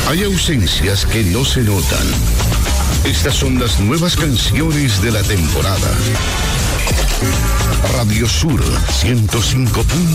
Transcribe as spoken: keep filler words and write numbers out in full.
Hay ausencias que no se notan. Estas son las nuevas canciones de la temporada. Radio Sur ciento cinco punto